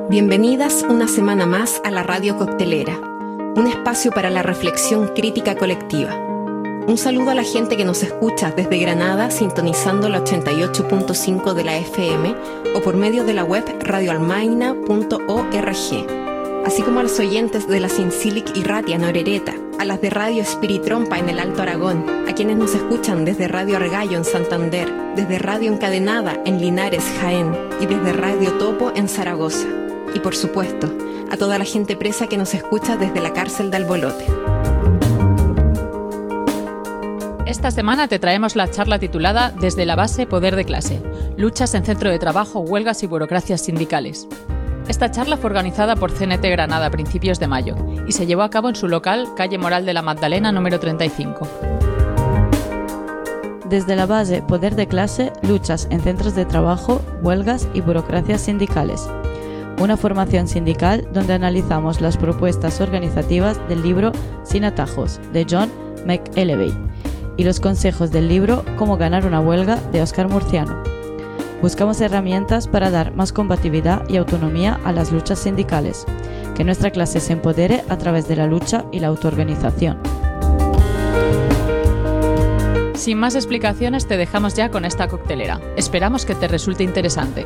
Bienvenidas una semana más a la Radio Coctelera, un espacio para la reflexión crítica colectiva. Un saludo a la gente que nos escucha desde Granada sintonizando la 88.5 de la FM o por medio de la web radioalmaina.org, así como a los oyentes de la Sincilic y Ratia en Orereta, a las de Radio Espiritrompa en el Alto Aragón, a quienes nos escuchan desde Radio Argallo en Santander, desde Radio Encadenada en Linares, Jaén y desde Radio Topo en Zaragoza. Y por supuesto, a toda la gente presa que nos escucha desde la cárcel de Albolote. Esta semana te traemos la charla titulada Desde la base, poder de clase, luchas en centro de trabajo, huelgas y burocracias sindicales. Esta charla fue organizada por CNT Granada a principios de mayo y se llevó a cabo en su local, calle Moral de la Magdalena número 35. Desde la base, poder de clase, luchas en centros de trabajo, huelgas y burocracias sindicales. Una formación sindical donde analizamos las propuestas organizativas del libro Sin atajos, de John McElevey, y los consejos del libro Cómo ganar una huelga, de Óscar Murciano. Buscamos herramientas para dar más combatividad y autonomía a las luchas sindicales, que nuestra clase se empodere a través de la lucha y la autoorganización. Sin más explicaciones, te dejamos ya con esta coctelera. Esperamos que te resulte interesante.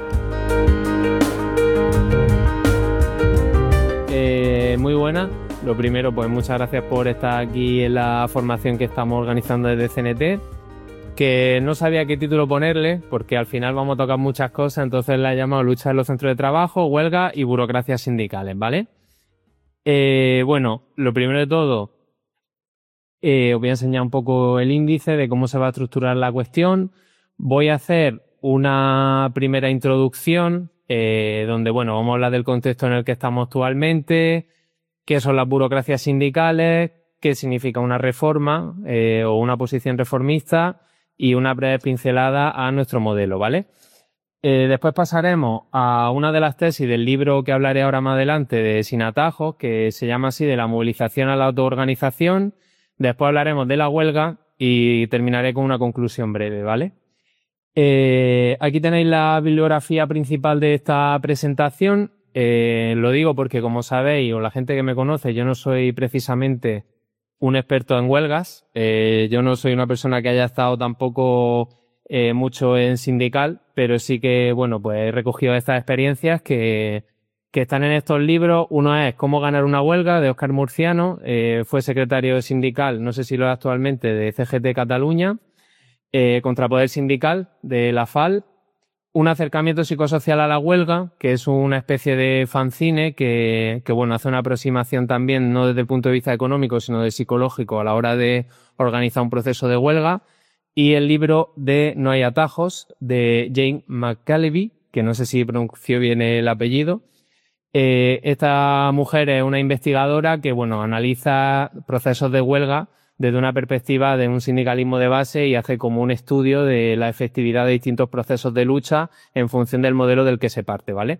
Muy buena. Lo primero, pues muchas gracias por estar aquí en la formación que estamos organizando desde CNT, que no sabía qué título ponerle, porque al final vamos a tocar muchas cosas, entonces la he llamado Lucha en los centros de trabajo, huelga y burocracias sindicales, ¿vale? Bueno, lo primero de todo, os voy a enseñar un poco el índice de cómo se va a estructurar la cuestión. Voy a hacer una primera introducción donde, bueno, vamos a hablar del contexto en el que estamos actualmente, qué son las burocracias sindicales, qué significa una reforma o una posición reformista y una breve pincelada a nuestro modelo, ¿vale? Después pasaremos a una de las tesis del libro que hablaré ahora más adelante de Sin atajos, que se llama así, de la movilización a la autoorganización. Después hablaremos de la huelga y terminaré con una conclusión breve, ¿vale? Aquí tenéis la bibliografía principal de esta presentación. Lo digo porque, como sabéis, o la gente que me conoce, yo no soy precisamente un experto en huelgas. Yo no soy una persona que haya estado tampoco mucho en sindical, pero sí que, bueno, pues he recogido estas experiencias que están en estos libros. Uno es Cómo ganar una huelga, de Óscar Murciano. Fue secretario sindical, no sé si lo es actualmente, de CGT Cataluña. Contrapoder sindical, de la FAL. Un acercamiento psicosocial a la huelga, que es una especie de fanzine que bueno, hace una aproximación también, no desde el punto de vista económico, sino de psicológico a la hora de organizar un proceso de huelga. Y el libro de No hay atajos, de Jane McElevey, que no sé si pronunció bien el apellido. Esta mujer es una investigadora que, bueno, analiza procesos de huelga desde una perspectiva de un sindicalismo de base y hace como un estudio de la efectividad de distintos procesos de lucha en función del modelo del que se parte, ¿vale?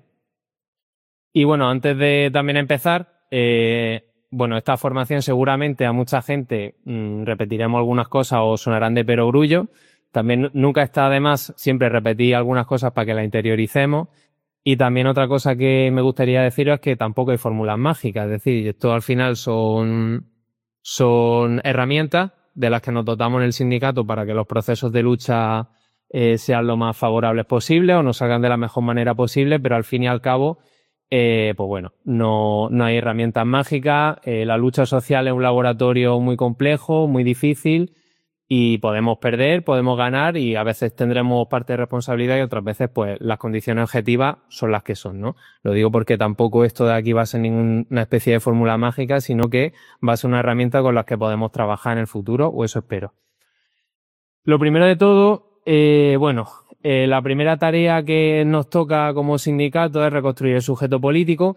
Y bueno, antes de también empezar, bueno, esta formación seguramente a mucha gente repetiremos algunas cosas o sonarán de perogrullo. También nunca está de más siempre repetir algunas cosas para que las interioricemos. Y también otra cosa que me gustaría deciros es que tampoco hay fórmulas mágicas, es decir, esto al final son herramientas de las que nos dotamos en el sindicato para que los procesos de lucha sean lo más favorables posible o nos salgan de la mejor manera posible, pero al fin y al cabo, pues bueno, no hay herramientas mágicas. La lucha social es un laboratorio muy complejo, muy difícil, y podemos perder, podemos ganar, y a veces tendremos parte de responsabilidad y otras veces pues las condiciones objetivas son las que son, ¿no? Lo digo porque tampoco esto de aquí va a ser ninguna especie de fórmula mágica, sino que va a ser una herramienta con la que podemos trabajar en el futuro, o eso espero. Lo primero de todo, la primera tarea que nos toca como sindicato es reconstruir el sujeto político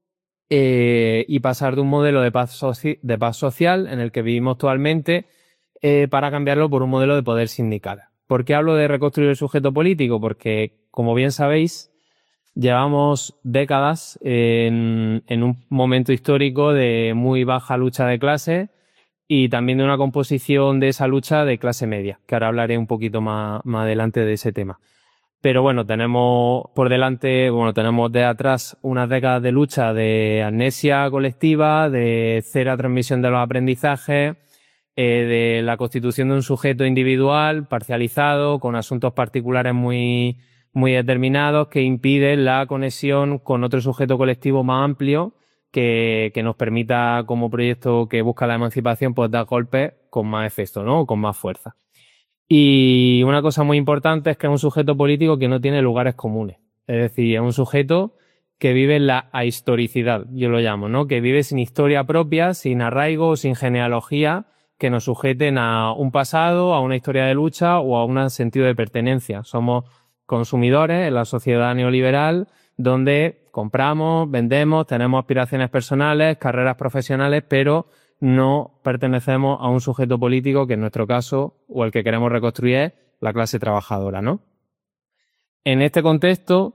y pasar de un modelo de paz social en el que vivimos actualmente para cambiarlo por un modelo de poder sindical. ¿Por qué hablo de reconstruir el sujeto político? Porque, como bien sabéis, llevamos décadas en un momento histórico de muy baja lucha de clases y también de una composición de esa lucha de clase media, que ahora hablaré un poquito más adelante de ese tema. Pero bueno, tenemos por delante, tenemos de atrás unas décadas de lucha de amnesia colectiva, de cero transmisión de los aprendizajes, de la constitución de un sujeto individual, parcializado, con asuntos particulares muy, muy determinados que impiden la conexión con otro sujeto colectivo más amplio que nos permita, como proyecto que busca la emancipación, pues dar golpes con más efecto, ¿no? Con más fuerza. Y una cosa muy importante es que es un sujeto político que no tiene lugares comunes. Es decir, es un sujeto que vive en la ahistoricidad, yo lo llamo, ¿no? Que vive sin historia propia, sin arraigo, sin genealogía, que nos sujeten a un pasado, a una historia de lucha o a un sentido de pertenencia. Somos consumidores en la sociedad neoliberal donde compramos, vendemos, tenemos aspiraciones personales, carreras profesionales, pero no pertenecemos a un sujeto político que en nuestro caso, o el que queremos reconstruir, es la clase trabajadora, ¿no? En este contexto,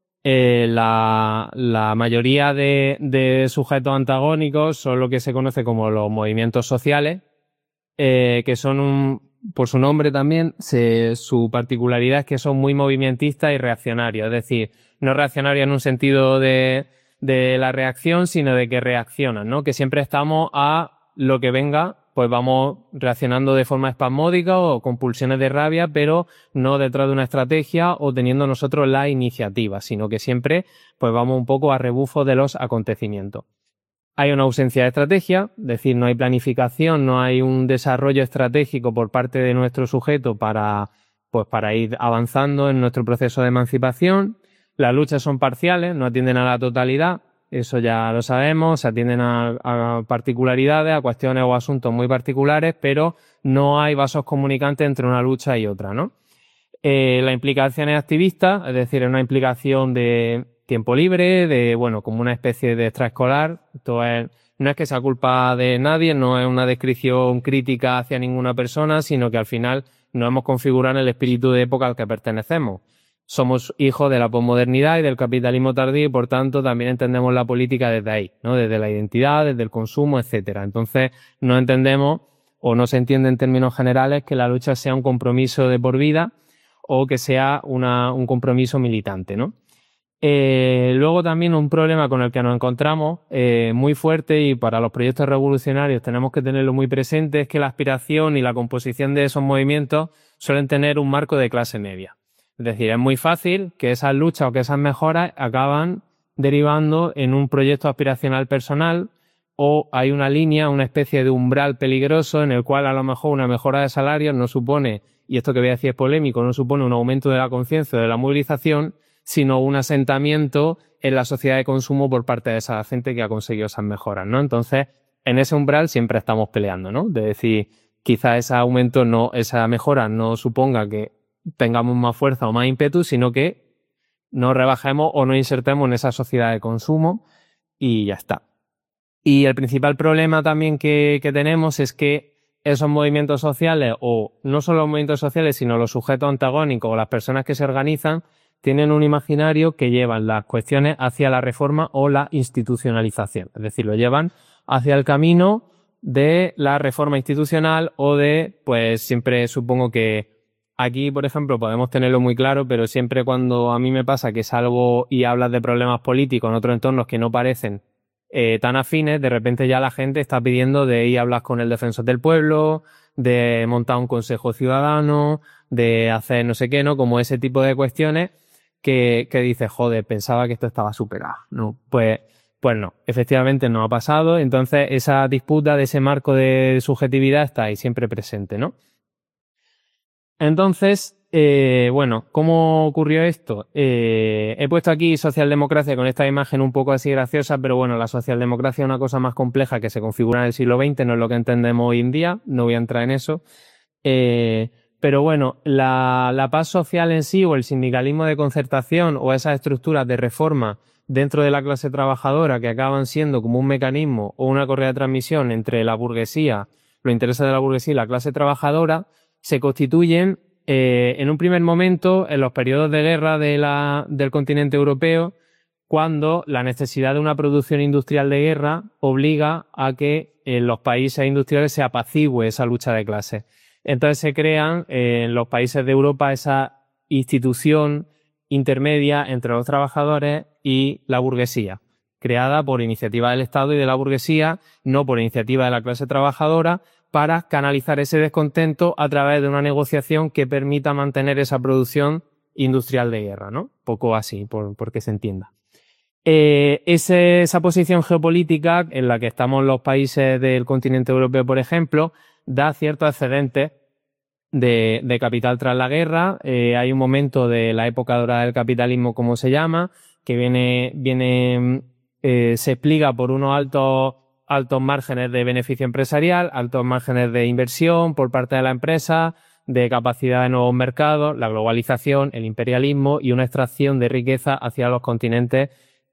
la mayoría de sujetos antagónicos son lo que se conoce como los movimientos sociales, que son por su nombre también, su particularidad es que son muy movimentistas y reaccionarios, es decir, no reaccionarios en un sentido de la reacción, sino de que reaccionan, ¿no? Que siempre estamos a lo que venga, pues vamos reaccionando de forma espasmódica o con pulsiones de rabia, pero no detrás de una estrategia o teniendo nosotros la iniciativa, sino que siempre pues vamos un poco a rebufo de los acontecimientos. Hay una ausencia de estrategia, es decir, no hay planificación, no hay un desarrollo estratégico por parte de nuestro sujeto para ir avanzando en nuestro proceso de emancipación. Las luchas son parciales, no atienden a la totalidad, eso ya lo sabemos, se atienden a particularidades, a cuestiones o asuntos muy particulares, pero no hay vasos comunicantes entre una lucha y otra, ¿no? La implicación es activista, es decir, es una implicación de tiempo libre, como una especie de extraescolar. No es que sea culpa de nadie, no es una descripción crítica hacia ninguna persona, sino que al final nos hemos configurado en el espíritu de época al que pertenecemos. Somos hijos de la posmodernidad y del capitalismo tardío y, por tanto, también entendemos la política desde ahí, ¿no? Desde la identidad, desde el consumo, etcétera. Entonces, no entendemos o no se entiende en términos generales que la lucha sea un compromiso de por vida o que sea un compromiso militante, ¿no? Luego también un problema con el que nos encontramos muy fuerte, y para los proyectos revolucionarios tenemos que tenerlo muy presente, es que la aspiración y la composición de esos movimientos suelen tener un marco de clase media. Es decir, es muy fácil que esas luchas o que esas mejoras acaban derivando en un proyecto aspiracional personal, o hay una línea, una especie de umbral peligroso en el cual a lo mejor una mejora de salarios no supone, y esto que voy a decir es polémico, no supone un aumento de la conciencia o de la movilización, sino un asentamiento en la sociedad de consumo por parte de esa gente que ha conseguido esas mejoras, ¿no? Entonces, en ese umbral siempre estamos peleando, ¿no? De decir, quizá ese aumento esa mejora no suponga que tengamos más fuerza o más ímpetu, sino que nos rebajemos o nos insertemos en esa sociedad de consumo y ya está. Y el principal problema también que tenemos es que esos movimientos sociales, o no solo los movimientos sociales, sino los sujetos antagónicos o las personas que se organizan, tienen un imaginario que llevan las cuestiones hacia la reforma o la institucionalización. Es decir, lo llevan hacia el camino de la reforma institucional o siempre supongo que aquí, por ejemplo, podemos tenerlo muy claro, pero siempre cuando a mí me pasa que salgo y hablas de problemas políticos en otros entornos que no parecen tan afines, de repente ya la gente está pidiendo de ir a hablar con el defensor del pueblo, de montar un consejo ciudadano, de hacer no sé qué, ¿no? Como ese tipo de cuestiones que dices, joder, pensaba que esto estaba superado, ¿no? Pues no, efectivamente no ha pasado. Entonces esa disputa de ese marco de subjetividad está ahí siempre presente, ¿no? Entonces, ¿cómo ocurrió esto? He puesto aquí socialdemocracia con esta imagen un poco así graciosa, pero bueno, la socialdemocracia es una cosa más compleja que se configura en el siglo XX, no es lo que entendemos hoy en día, no voy a entrar en eso. Pero bueno, la paz social en sí, o el sindicalismo de concertación, o esas estructuras de reforma dentro de la clase trabajadora que acaban siendo como un mecanismo o una correa de transmisión entre la burguesía, los intereses de la burguesía y la clase trabajadora, se constituyen en un primer momento en los periodos de guerra del continente europeo, cuando la necesidad de una producción industrial de guerra obliga a que en los países industriales se apacigüe esa lucha de clases. Entonces se crean en los países de Europa esa institución intermedia entre los trabajadores y la burguesía, creada por iniciativa del Estado y de la burguesía, no por iniciativa de la clase trabajadora, para canalizar ese descontento a través de una negociación que permita mantener esa producción industrial de guerra, ¿no? Poco así, porque se entienda. Esa posición geopolítica en la que estamos los países del continente europeo, por ejemplo, da ciertos excedentes de capital tras la guerra. Hay un momento de la época dorada del capitalismo, como se llama, que se explica por unos altos márgenes de beneficio empresarial, altos márgenes de inversión por parte de la empresa, de capacidad de nuevos mercados, la globalización, el imperialismo y una extracción de riqueza hacia los continentes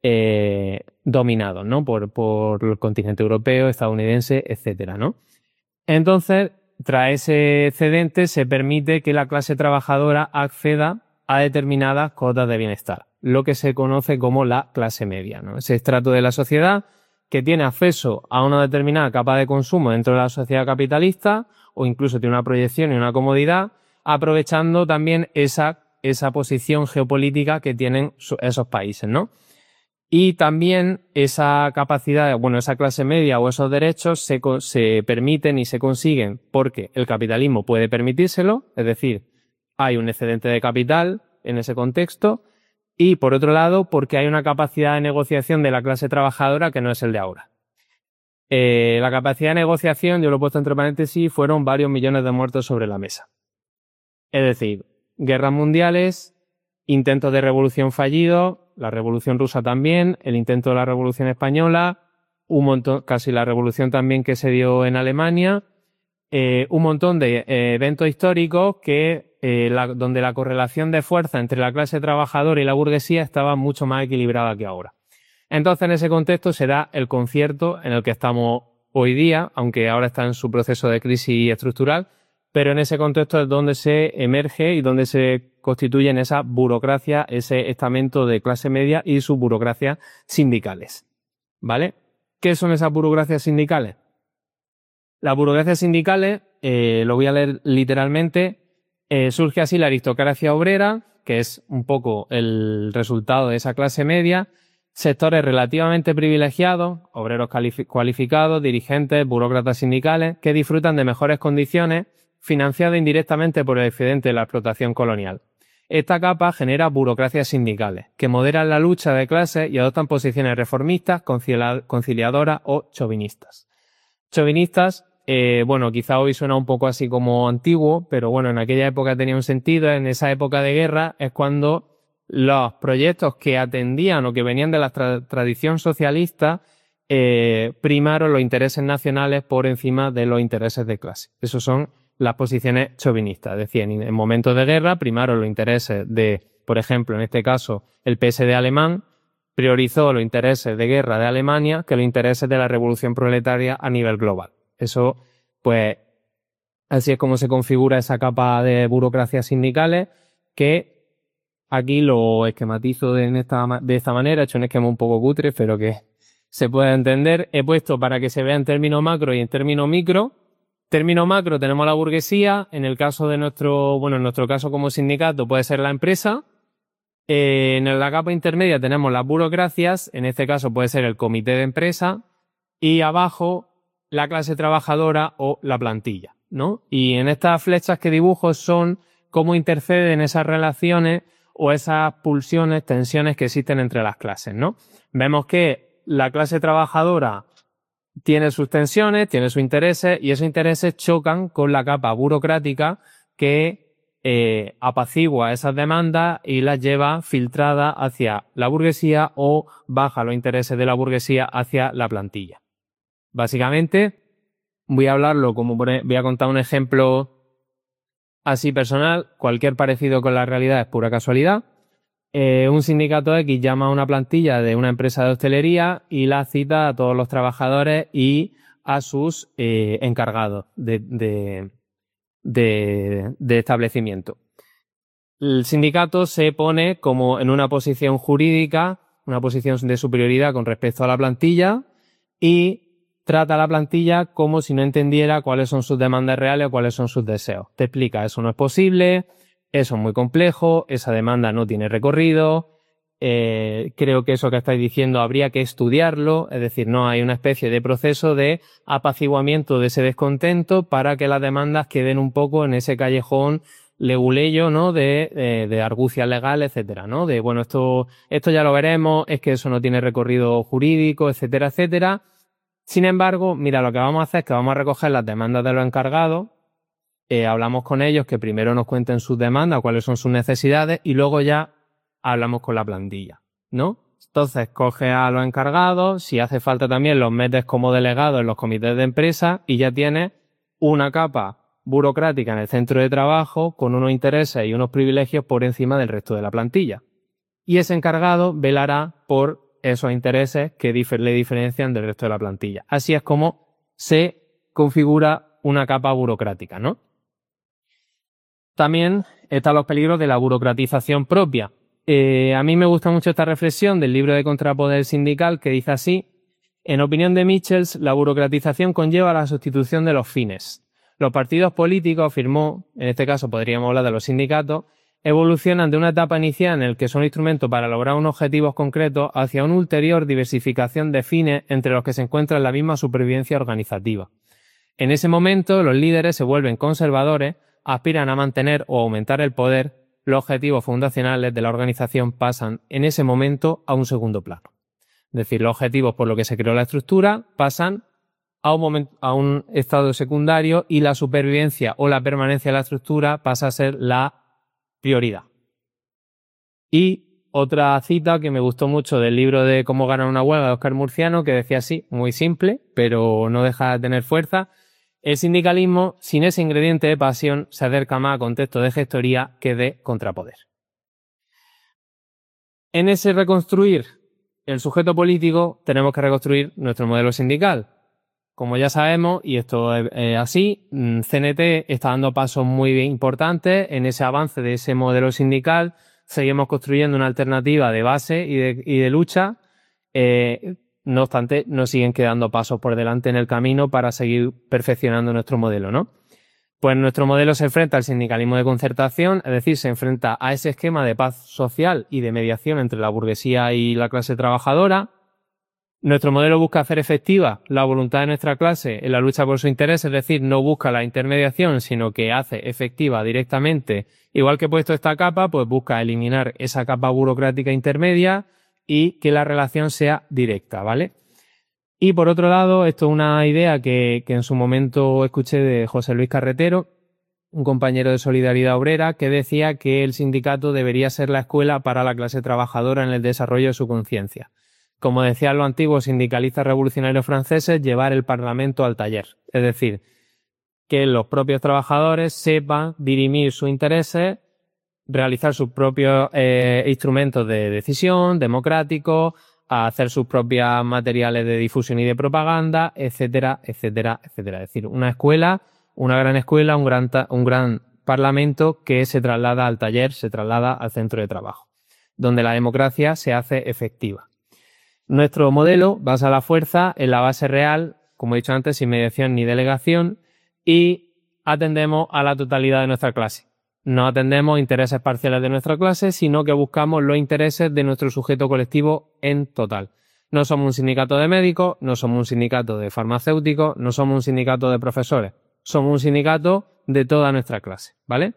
dominados, ¿no? por el continente europeo, estadounidense, etcétera, ¿no? Entonces, tras ese excedente se permite que la clase trabajadora acceda a determinadas cotas de bienestar, lo que se conoce como la clase media, ¿no? Ese estrato de la sociedad que tiene acceso a una determinada capa de consumo dentro de la sociedad capitalista o incluso tiene una proyección y una comodidad, aprovechando también esa posición geopolítica que tienen esos países, ¿no? Y también esa capacidad, esa clase media o esos derechos se permiten y se consiguen porque el capitalismo puede permitírselo, es decir, hay un excedente de capital en ese contexto, y por otro lado porque hay una capacidad de negociación de la clase trabajadora que no es el de ahora. La capacidad de negociación, yo lo he puesto entre paréntesis, fueron varios millones de muertos sobre la mesa. Es decir, guerras mundiales, intentos de revolución fallidos, la revolución rusa también, el intento de la revolución española, un montón, casi la revolución también que se dio en Alemania, un montón de eventos históricos donde la correlación de fuerza entre la clase trabajadora y la burguesía estaba mucho más equilibrada que ahora. Entonces, en ese contexto se da el concierto en el que estamos hoy día, aunque ahora está en su proceso de crisis estructural, pero en ese contexto es donde se emerge y donde se constituyen esa burocracia, ese estamento de clase media y sus burocracias sindicales. ¿Vale? ¿Qué son esas burocracias sindicales? Las burocracias sindicales, lo voy a leer literalmente, surge así la aristocracia obrera, que es un poco el resultado de esa clase media, sectores relativamente privilegiados, obreros cualificados, dirigentes, burócratas sindicales, que disfrutan de mejores condiciones, financiadas indirectamente por el excedente de la explotación colonial. Esta capa genera burocracias sindicales, que moderan la lucha de clases y adoptan posiciones reformistas, conciliadoras o chauvinistas. Chauvinistas, quizá hoy suena un poco así como antiguo, pero bueno, en aquella época tenía un sentido. En esa época de guerra es cuando los proyectos que atendían o que venían de la tradición socialista primaron los intereses nacionales por encima de los intereses de clase. Esos son las posiciones chauvinistas. Es decir, en momentos de guerra primaron los intereses de, por ejemplo, en este caso, el PSD alemán priorizó los intereses de guerra de Alemania que los intereses de la revolución proletaria a nivel global. Eso, pues, así es como se configura esa capa de burocracias sindicales, que aquí lo esquematizo de esta manera. He hecho un esquema un poco cutre, pero que se puede entender. He puesto para que se vea en términos macro y en términos micro. Término macro tenemos la burguesía, en el caso de en nuestro caso como sindicato puede ser la empresa. En la capa intermedia tenemos las burocracias, en este caso puede ser el comité de empresa, y abajo la clase trabajadora o la plantilla, ¿no? Y en estas flechas que dibujo son cómo interceden esas relaciones o esas pulsiones, tensiones que existen entre las clases, ¿no? Vemos que la clase trabajadora tiene sus tensiones, tiene sus intereses, y esos intereses chocan con la capa burocrática que apacigua esas demandas y las lleva filtradas hacia la burguesía o baja los intereses de la burguesía hacia la plantilla. Básicamente, voy a contar un ejemplo así personal. Cualquier parecido con la realidad es pura casualidad. Un sindicato X llama a una plantilla de una empresa de hostelería y la cita a todos los trabajadores y a sus encargados de establecimiento. El sindicato se pone como en una posición jurídica, una posición de superioridad con respecto a la plantilla, y trata a la plantilla como si no entendiera cuáles son sus demandas reales o cuáles son sus deseos. Te explica, eso no es posible, eso es muy complejo, esa demanda no tiene recorrido, creo que eso que estáis diciendo habría que estudiarlo, es decir, no hay una especie de proceso de apaciguamiento de ese descontento para que las demandas queden un poco en ese callejón leguleyo, ¿no? de argucias legales, etcétera, ¿no? De, bueno, esto ya lo veremos, es que eso no tiene recorrido jurídico, etcétera, etcétera. Sin embargo, mira, lo que vamos a hacer es que vamos a recoger las demandas de los encargados, hablamos con ellos, que primero nos cuenten sus demandas, cuáles son sus necesidades, y luego ya hablamos con la plantilla, ¿no? Entonces, coge a los encargados, si hace falta también los metes como delegados en los comités de empresa y ya tienes una capa burocrática en el centro de trabajo con unos intereses y unos privilegios por encima del resto de la plantilla. Y ese encargado velará por esos intereses que le diferencian del resto de la plantilla. Así es como se configura una capa burocrática, ¿no? También están los peligros de la burocratización propia. A mí me gusta mucho esta reflexión del libro de Contrapoder Sindical que dice así: en opinión de Michels, la burocratización conlleva la sustitución de los fines. Los partidos políticos, afirmó, en este caso podríamos hablar de los sindicatos, evolucionan de una etapa inicial en la que son instrumentos para lograr unos objetivos concretos hacia una ulterior diversificación de fines entre los que se encuentra la misma supervivencia organizativa. En ese momento, los líderes se vuelven conservadores, aspiran a mantener o aumentar el poder, los objetivos fundacionales de la organización pasan en ese momento a un segundo plano. Es decir, los objetivos por los que se creó la estructura pasan a un estado secundario y la supervivencia o la permanencia de la estructura pasa a ser la prioridad. Y otra cita que me gustó mucho del libro de Cómo ganar una huelga de Óscar Murciano, que decía así, muy simple, pero no deja de tener fuerza: el sindicalismo, sin ese ingrediente de pasión, se acerca más a contexto de gestoría que de contrapoder. En ese reconstruir el sujeto político, tenemos que reconstruir nuestro modelo sindical. Como ya sabemos, y esto es así, CNT está dando pasos muy importantes en ese avance de ese modelo sindical. Seguimos construyendo una alternativa de base y de lucha. No obstante, nos siguen quedando pasos por delante en el camino para seguir perfeccionando nuestro modelo, ¿no? Pues nuestro modelo se enfrenta al sindicalismo de concertación, es decir, se enfrenta a ese esquema de paz social y de mediación entre la burguesía y la clase trabajadora. Nuestro modelo busca hacer efectiva la voluntad de nuestra clase en la lucha por su interés, es decir, no busca la intermediación, sino que hace efectiva directamente. Igual que he puesto esta capa, pues busca eliminar esa capa burocrática intermedia y que la relación sea directa, ¿vale? Y por otro lado, esto es una idea que en su momento escuché de José Luis Carretero, un compañero de Solidaridad Obrera, que decía que el sindicato debería ser la escuela para la clase trabajadora en el desarrollo de su conciencia. Como decían los antiguos sindicalistas revolucionarios franceses, llevar el Parlamento al taller. Es decir, que los propios trabajadores sepan dirimir sus intereses, realizar sus propios instrumentos de decisión democráticos, hacer sus propios materiales de difusión y de propaganda, etcétera, etcétera, etcétera. Es decir, una escuela, una gran escuela, un gran parlamento que se traslada al taller, se traslada al centro de trabajo, donde la democracia se hace efectiva. Nuestro modelo basa la fuerza en la base real, como he dicho antes, sin mediación ni delegación, y atendemos a la totalidad de nuestra clase. No atendemos intereses parciales de nuestra clase, sino que buscamos los intereses de nuestro sujeto colectivo en total. No somos un sindicato de médicos, no somos un sindicato de farmacéuticos, no somos un sindicato de profesores. Somos un sindicato de toda nuestra clase, ¿vale?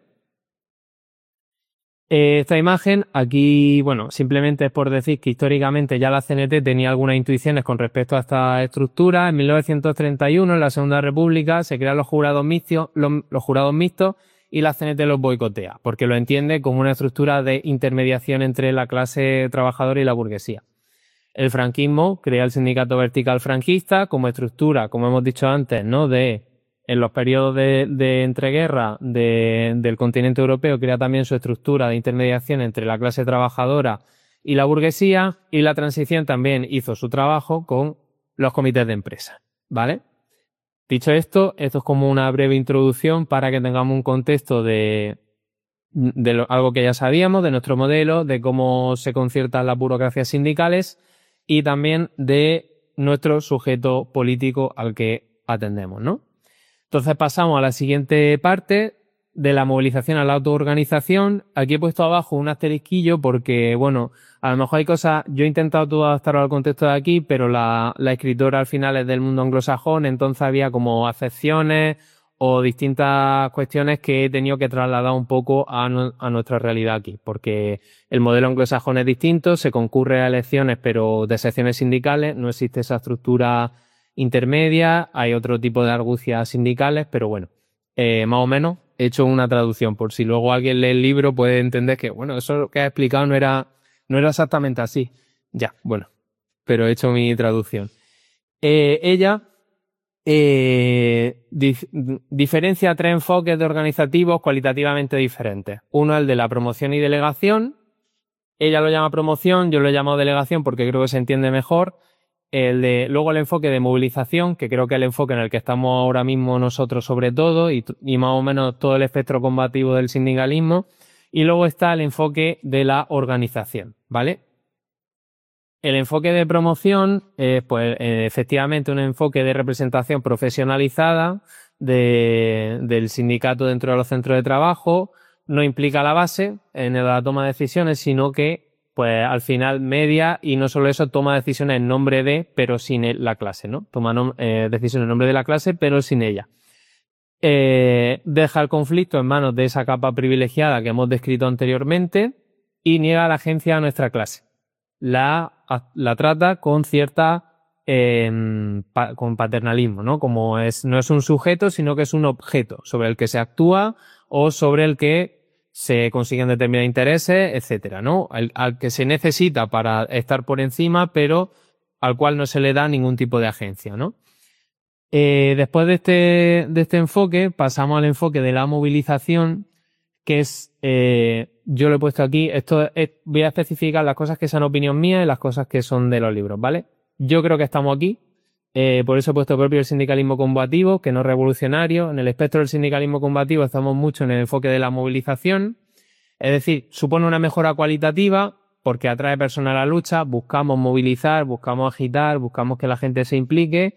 Esta imagen aquí, bueno, simplemente es por decir que históricamente ya la CNT tenía algunas intuiciones con respecto a esta estructura. En 1931, en la Segunda República, se crean los jurados mixtos y la CNT los boicotea, porque lo entiende como una estructura de intermediación entre la clase trabajadora y la burguesía. El franquismo crea el sindicato vertical franquista como estructura, como hemos dicho antes, ¿no? En los periodos de entreguerra del continente europeo crea también su estructura de intermediación entre la clase trabajadora y la burguesía, y la transición también hizo su trabajo con los comités de empresa, ¿vale? Dicho esto es como una breve introducción para que tengamos un contexto de algo que ya sabíamos, de nuestro modelo, de cómo se conciertan las burocracias sindicales y también de nuestro sujeto político al que atendemos, ¿no? Entonces pasamos a la siguiente parte, de la movilización a la autoorganización. Aquí he puesto abajo un asterisquillo porque, bueno, a lo mejor hay cosas, yo he intentado todo adaptarlo al contexto de aquí, pero la escritora al final es del mundo anglosajón, entonces había como acepciones o distintas cuestiones que he tenido que trasladar un poco a nuestra realidad aquí, porque el modelo anglosajón es distinto, se concurre a elecciones pero de secciones sindicales, no existe esa estructura intermedia, hay otro tipo de argucias sindicales, pero bueno, más o menos he hecho una traducción, por si luego alguien lee el libro puede entender que, bueno, eso que has explicado no era exactamente así. Ya, bueno, pero he hecho mi traducción. Ella diferencia tres enfoques de organizativos cualitativamente diferentes. Uno es el de la promoción y delegación. Ella lo llama promoción, yo lo he llamado delegación porque creo que se entiende mejor. Luego el enfoque de movilización, que creo que es el enfoque en el que estamos ahora mismo nosotros sobre todo, y más o menos todo el espectro combativo del sindicalismo. Y luego está el enfoque de la organización, ¿vale? El enfoque de promoción es, pues, efectivamente un enfoque de representación profesionalizada del sindicato dentro de los centros de trabajo. No implica la base en la toma de decisiones, sino que, pues, al final media, y no solo eso, toma decisiones en nombre de, pero sin la clase, ¿no? Toma decisiones en nombre de la clase, pero sin ella. Deja el conflicto en manos de esa capa privilegiada que hemos descrito anteriormente y niega la agencia a nuestra clase. La trata con cierta con paternalismo, ¿no? Como no es un sujeto, sino que es un objeto sobre el que se actúa o sobre el que se consiguen determinados intereses, etcétera, ¿no? Al que se necesita para estar por encima, pero al cual no se le da ningún tipo de agencia, ¿no? Después de este enfoque, pasamos al enfoque de la movilización, que es, yo lo he puesto aquí, voy a especificar las cosas que son opinión mía y las cosas que son de los libros, ¿vale? Yo creo que estamos aquí, por eso he puesto propio el sindicalismo combativo, que no es revolucionario. En el espectro del sindicalismo combativo estamos mucho en el enfoque de la movilización, es decir, supone una mejora cualitativa porque atrae personas a la lucha, buscamos movilizar, buscamos agitar, buscamos que la gente se implique.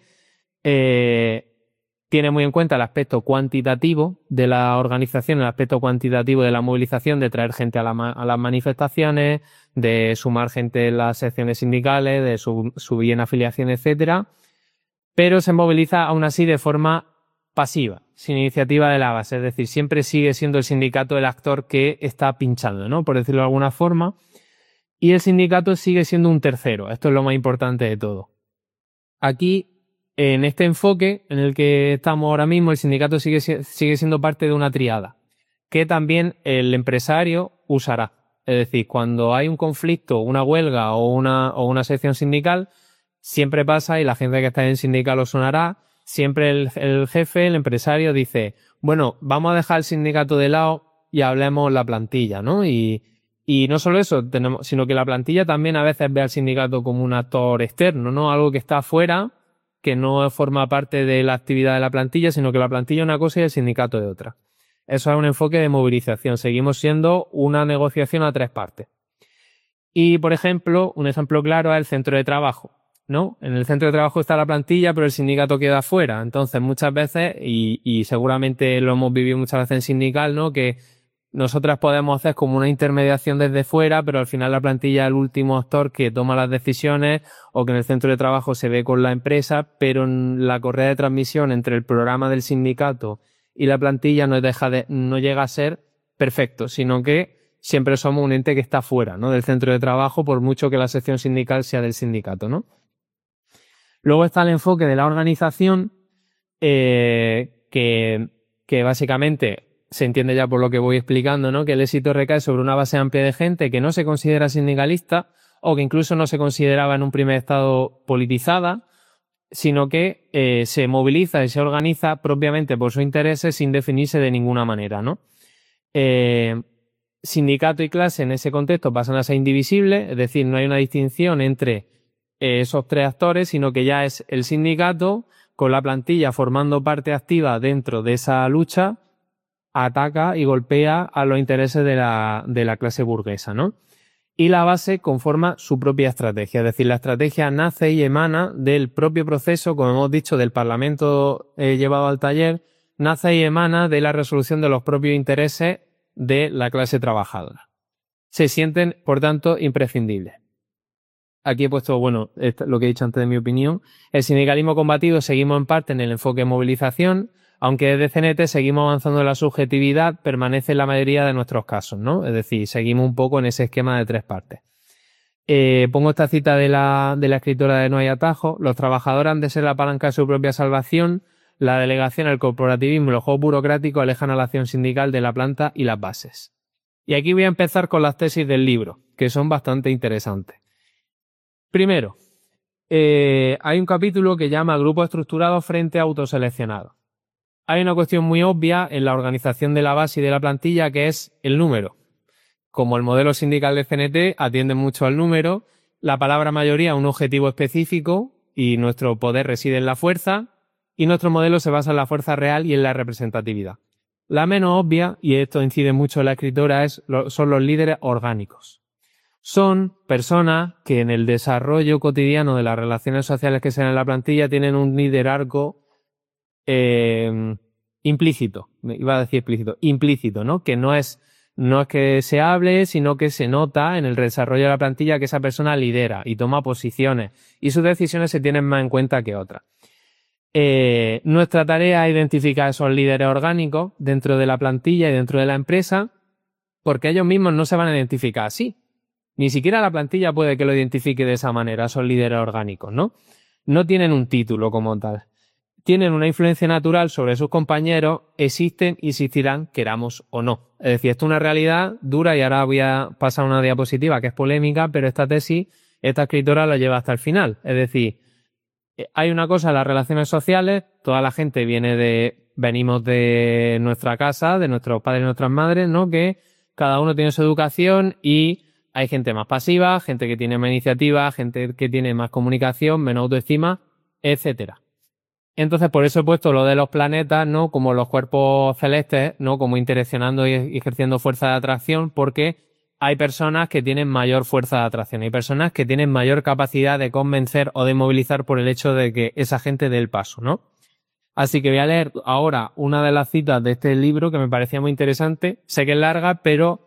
Tiene muy en cuenta el aspecto cuantitativo de la organización, el aspecto cuantitativo de la movilización, de traer gente a las manifestaciones, de sumar gente en las secciones sindicales, de subir en afiliación, etcétera, pero se moviliza aún así de forma pasiva, sin iniciativa de la base, es decir, siempre sigue siendo el sindicato el actor que está pinchando, ¿no? Por decirlo de alguna forma, y el sindicato sigue siendo un tercero. Esto es lo más importante de todo. Aquí, en este enfoque en el que estamos ahora mismo, el sindicato sigue siendo parte de una tríada que también el empresario usará. Es decir, cuando hay un conflicto, una huelga o una sección sindical, siempre pasa, y la gente que está en el sindicato lo sonará, siempre el jefe, el empresario dice, bueno, vamos a dejar el sindicato de lado y hablemos la plantilla, ¿no? Y no solo eso, sino que la plantilla también a veces ve al sindicato como un actor externo, ¿no? Algo que está afuera, que no forma parte de la actividad de la plantilla, sino que la plantilla es una cosa y el sindicato es otra. Eso es un enfoque de movilización. Seguimos siendo una negociación a tres partes. Y, por ejemplo, un ejemplo claro es el centro de trabajo, ¿no? En el centro de trabajo está la plantilla, pero el sindicato queda afuera. Entonces, muchas veces, y seguramente lo hemos vivido muchas veces en sindical, ¿no? Que nosotras podemos hacer como una intermediación desde fuera, pero al final la plantilla es el último actor que toma las decisiones, o que en el centro de trabajo se ve con la empresa, pero en la correa de transmisión entre el programa del sindicato y la plantilla no llega a ser perfecto, sino que siempre somos un ente que está fuera, ¿no? Del centro de trabajo, por mucho que la sección sindical sea del sindicato, ¿no? Luego está el enfoque de la organización, que básicamente se entiende ya por lo que voy explicando, ¿no? Que el éxito recae sobre una base amplia de gente que no se considera sindicalista o que incluso no se consideraba en un primer estado politizada, sino que se moviliza y se organiza propiamente por sus intereses sin definirse de ninguna manera, ¿no? Sindicato y clase en ese contexto pasan a ser indivisibles, es decir, no hay una distinción entre esos tres actores, sino que ya es el sindicato con la plantilla formando parte activa dentro de esa lucha, ataca y golpea a los intereses de la clase burguesa, ¿no? Y la base conforma su propia estrategia, es decir, la estrategia nace y emana del propio proceso, como hemos dicho, del Parlamento llevado al taller, nace y emana de la resolución de los propios intereses de la clase trabajadora. Se sienten, por tanto, imprescindibles. Aquí he puesto, lo que he dicho antes de mi opinión. El sindicalismo combativo seguimos en parte en el enfoque de movilización, aunque desde CNT seguimos avanzando en la subjetividad, permanece en la mayoría de nuestros casos, ¿no? Es decir, seguimos un poco en ese esquema de 3 partes. Pongo esta cita de la escritora de No hay atajo. Los trabajadores han de ser la palanca de su propia salvación. La delegación, el corporativismo y los juegos burocráticos alejan a la acción sindical de la planta y las bases. Y aquí voy a empezar con las tesis del libro, que son bastante interesantes. Primero, hay un capítulo que llama Grupo estructurado frente a autoseleccionado. Hay una cuestión muy obvia en la organización de la base y de la plantilla, que es el número. Como el modelo sindical de CNT atiende mucho al número, la palabra mayoría es un objetivo específico y nuestro poder reside en la fuerza, y nuestro modelo se basa en la fuerza real y en la representatividad. La menos obvia, y esto incide mucho en la escritora, son los líderes orgánicos. Son personas que en el desarrollo cotidiano de las relaciones sociales que se dan en la plantilla tienen un liderazgo implícito, iba a decir explícito, implícito, ¿no? Que no es que se hable, sino que se nota en el desarrollo de la plantilla que esa persona lidera y toma posiciones y sus decisiones se tienen más en cuenta que otras. Nuestra tarea es identificar esos líderes orgánicos dentro de la plantilla y dentro de la empresa, porque ellos mismos no se van a identificar así. Ni siquiera la plantilla puede que lo identifique de esa manera, esos líderes orgánicos, ¿no? No tienen un título como tal. Tienen una influencia natural sobre sus compañeros, existen y existirán, queramos o no. Es decir, esto es una realidad dura y ahora voy a pasar a una diapositiva que es polémica, pero esta tesis, esta escritora la lleva hasta el final. Es decir, hay una cosa en las relaciones sociales, toda la gente venimos de nuestra casa, de nuestros padres y nuestras madres, ¿no? Que cada uno tiene su educación y hay gente más pasiva, gente que tiene más iniciativa, gente que tiene más comunicación, menos autoestima, etcétera. Entonces, por eso he puesto lo de los planetas, ¿no? Como los cuerpos celestes, ¿no? Como interaccionando y ejerciendo fuerza de atracción, porque hay personas que tienen mayor fuerza de atracción, hay personas que tienen mayor capacidad de convencer o de movilizar por el hecho de que esa gente dé el paso, ¿no? Así que voy a leer ahora una de las citas de este libro que me parecía muy interesante. Sé que es larga, pero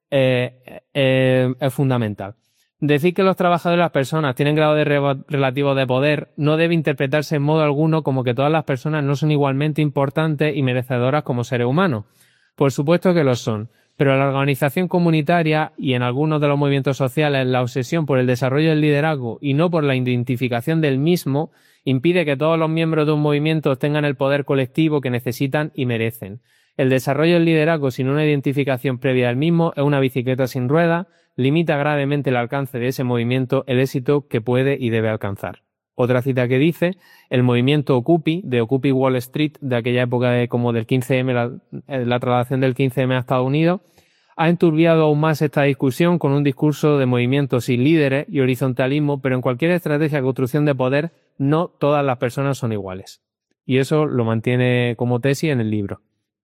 es fundamental. Decir que los trabajadores y las personas tienen grado relativo de poder no debe interpretarse en modo alguno como que todas las personas no son igualmente importantes y merecedoras como seres humanos. Por supuesto que lo son, pero la organización comunitaria y en algunos de los movimientos sociales la obsesión por el desarrollo del liderazgo y no por la identificación del mismo impide que todos los miembros de un movimiento tengan el poder colectivo que necesitan y merecen. El desarrollo del liderazgo sin una identificación previa del mismo es una bicicleta sin ruedas, limita gravemente el alcance de ese movimiento, el éxito que puede y debe alcanzar. Otra cita que dice, el movimiento Occupy, de Occupy Wall Street, de aquella época como del 15M, la traslación del 15M a Estados Unidos, ha enturbiado aún más esta discusión con un discurso de movimientos sin líderes y horizontalismo, pero en cualquier estrategia de construcción de poder, no todas las personas son iguales. Y eso lo mantiene como tesis en el libro.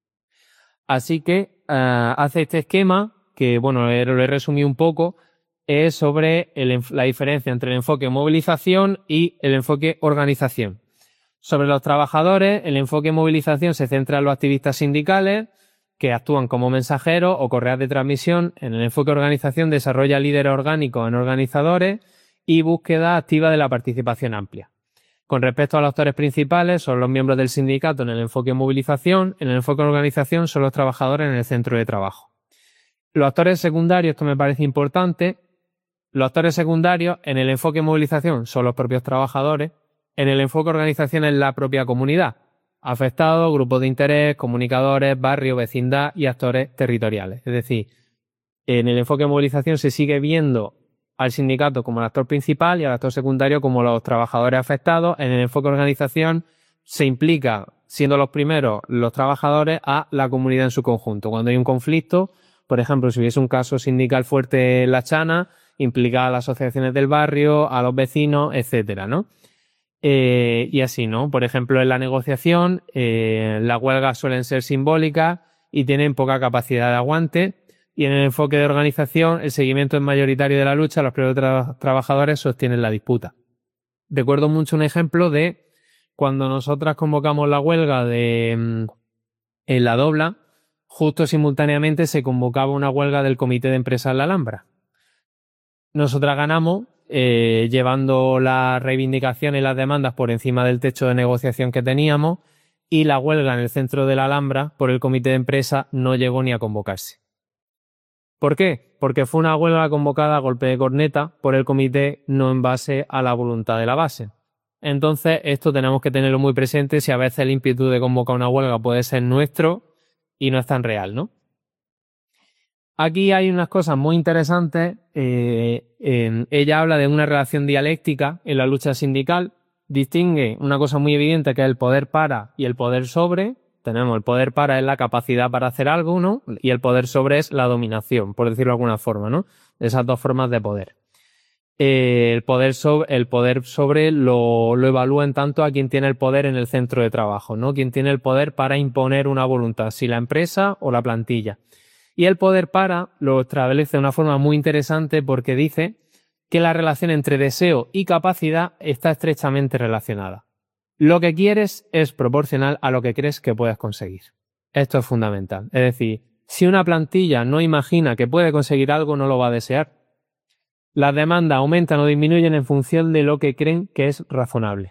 Así que hace este esquema, que lo he resumido un poco, es sobre la diferencia entre el enfoque movilización y el enfoque organización. Sobre los trabajadores, el enfoque movilización se centra en los activistas sindicales que actúan como mensajeros o correas de transmisión. En el enfoque organización desarrolla líderes orgánicos en organizadores y búsqueda activa de la participación amplia. Con respecto a los actores principales, son los miembros del sindicato en el enfoque movilización, en el enfoque organización son los trabajadores en el centro de trabajo. Los actores secundarios, esto me parece importante, los actores secundarios en el enfoque movilización son los propios trabajadores, en el enfoque organización es la propia comunidad, afectados, grupos de interés, comunicadores, barrio, vecindad y actores territoriales. Es decir, en el enfoque movilización se sigue viendo al sindicato como el actor principal y al actor secundario como los trabajadores afectados. En el enfoque organización se implica, siendo los primeros los trabajadores, a la comunidad en su conjunto. Cuando hay un conflicto, por ejemplo, si hubiese un caso sindical fuerte en La Chana, implica a las asociaciones del barrio, a los vecinos, etcétera, ¿no? Y así, ¿no? Por ejemplo, en la negociación, las huelgas suelen ser simbólicas y tienen poca capacidad de aguante. Y en el enfoque de organización, el seguimiento es mayoritario de la lucha, los propios trabajadores sostienen la disputa. Recuerdo mucho un ejemplo de cuando nosotras convocamos la huelga de en La Dobla, justo simultáneamente se convocaba una huelga del Comité de Empresa en la Alhambra. Nosotras ganamos llevando las reivindicaciones y las demandas por encima del techo de negociación que teníamos, y la huelga en el centro de la Alhambra por el Comité de Empresa no llegó ni a convocarse. ¿Por qué? Porque fue una huelga convocada a golpe de corneta por el comité, no en base a la voluntad de la base. Entonces, esto tenemos que tenerlo muy presente, si a veces el ímpetu de convocar una huelga puede ser nuestro y no es tan real, ¿no? Aquí hay unas cosas muy interesantes. Ella habla de una relación dialéctica en la lucha sindical. Distingue una cosa muy evidente, que es el poder para y el poder sobre. Tenemos el poder para, es la capacidad para hacer algo, ¿no? Y el poder sobre es la dominación, por decirlo de alguna forma, ¿no? Esas dos formas de poder. El poder sobre lo evalúa en tanto a quien tiene el poder en el centro de trabajo, ¿no? Quien tiene el poder para imponer una voluntad, si la empresa o la plantilla. Y el poder para lo establece de una forma muy interesante, porque dice que la relación entre deseo y capacidad está estrechamente relacionada. Lo que quieres es proporcional a lo que crees que puedes conseguir. Esto es fundamental. Es decir, si una plantilla no imagina que puede conseguir algo, no lo va a desear. Las demandas aumentan o disminuyen en función de lo que creen que es razonable.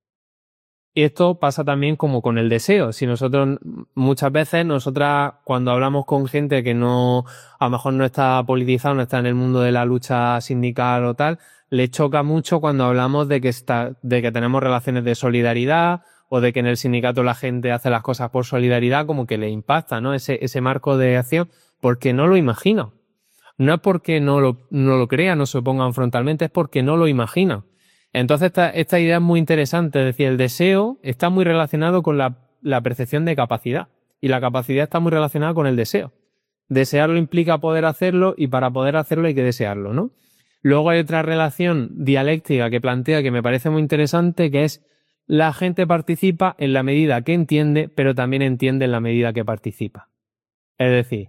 Y esto pasa también como con el deseo. Si muchas veces nosotras, cuando hablamos con gente que no, a lo mejor no está politizado, no está en el mundo de la lucha sindical o tal, le choca mucho cuando hablamos de que tenemos relaciones de solidaridad, o de que en el sindicato la gente hace las cosas por solidaridad, como que le impacta, ¿no? Ese marco de acción, porque no lo imagina. No es porque no lo crea, no se opongan frontalmente, es porque no lo imagina. Entonces esta idea es muy interesante, es decir, el deseo está muy relacionado con la percepción de capacidad, y la capacidad está muy relacionada con el deseo. Desearlo implica poder hacerlo, y para poder hacerlo hay que desearlo, ¿no? Luego hay otra relación dialéctica que plantea, que me parece muy interesante, que es: la gente participa en la medida que entiende, pero también entiende en la medida que participa. Es decir,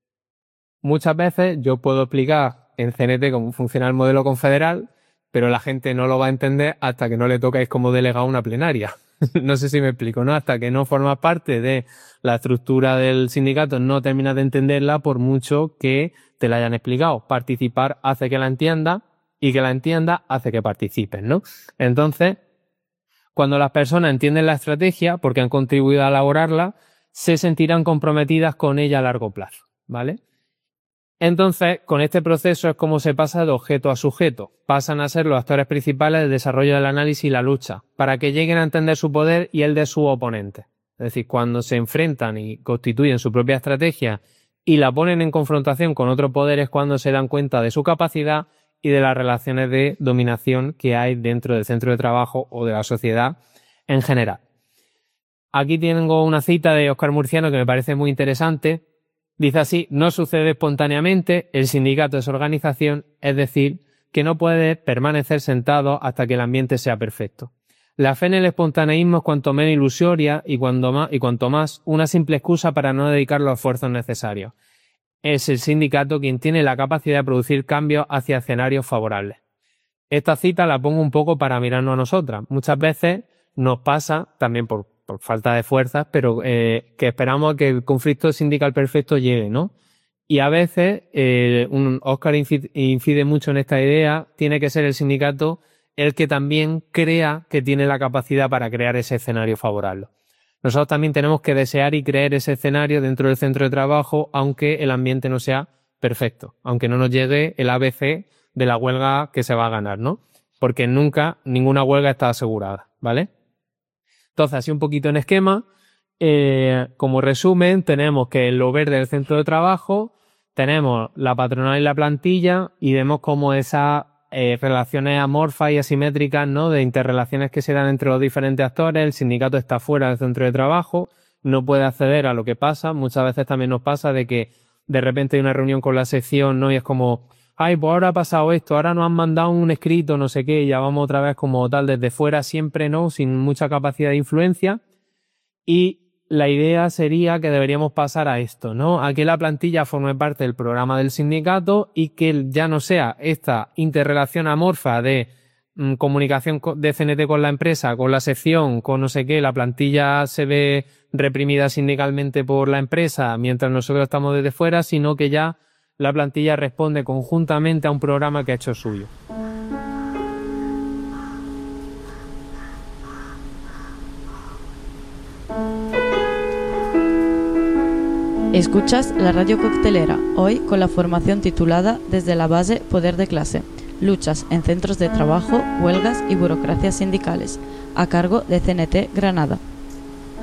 muchas veces yo puedo explicar en CNT cómo funciona el modelo confederal, pero la gente no lo va a entender hasta que no le tocáis como delegado una plenaria. No sé si me explico, ¿no? Hasta que no formas parte de la estructura del sindicato, no terminas de entenderla, por mucho que te la hayan explicado. Participar hace que la entienda, y que la entienda hace que participes, ¿no? Entonces, cuando las personas entienden la estrategia, porque han contribuido a elaborarla, se sentirán comprometidas con ella a largo plazo, ¿vale? Entonces, con este proceso es como se pasa de objeto a sujeto. Pasan a ser los actores principales del desarrollo del análisis y la lucha, para que lleguen a entender su poder y el de su oponente. Es decir, cuando se enfrentan y constituyen su propia estrategia y la ponen en confrontación con otro poder, es cuando se dan cuenta de su capacidad y de las relaciones de dominación que hay dentro del centro de trabajo o de la sociedad en general. Aquí tengo una cita de Óscar Murciano que me parece muy interesante. Dice así: no sucede espontáneamente, el sindicato es organización, es decir, que no puede permanecer sentado hasta que el ambiente sea perfecto. La fe en el espontaneísmo es cuanto menos ilusoria y cuanto más una simple excusa para no dedicar los esfuerzos necesarios. Es el sindicato quien tiene la capacidad de producir cambios hacia escenarios favorables. Esta cita la pongo un poco para mirarnos a nosotras. Muchas veces nos pasa, también por falta de fuerzas, pero que esperamos que el conflicto sindical perfecto llegue, ¿no? Y a veces, Óscar incide mucho en esta idea, tiene que ser el sindicato el que también crea que tiene la capacidad para crear ese escenario favorable. Nosotros también tenemos que desear y creer ese escenario dentro del centro de trabajo, aunque el ambiente no sea perfecto, aunque no nos llegue el ABC de la huelga que se va a ganar, ¿no? Porque nunca ninguna huelga está asegurada, ¿vale? Entonces, así un poquito en esquema, como resumen, tenemos que en lo verde del centro de trabajo tenemos la patronal y la plantilla, y vemos como esas relaciones amorfas y asimétricas, ¿no?, de interrelaciones que se dan entre los diferentes actores. El sindicato está fuera del centro de trabajo, no puede acceder a lo que pasa. Muchas veces también nos pasa de que de repente hay una reunión con la sección, ¿no?, y es como: ay, pues ahora ha pasado esto, ahora nos han mandado un escrito, no sé qué, y ya vamos otra vez como tal desde fuera, siempre, ¿no?, sin mucha capacidad de influencia. Y la idea sería que deberíamos pasar a esto, ¿no?, a que la plantilla forme parte del programa del sindicato y que ya no sea esta interrelación amorfa de comunicación de CNT con la empresa, con la sección, con no sé qué, la plantilla se ve reprimida sindicalmente por la empresa mientras nosotros estamos desde fuera, sino que ya la plantilla responde conjuntamente a un programa que ha hecho suyo. Escuchas la Radio Coctelera, hoy con la formación titulada Desde la base, poder de clase, luchas en centros de trabajo, huelgas y burocracias sindicales, a cargo de CNT Granada.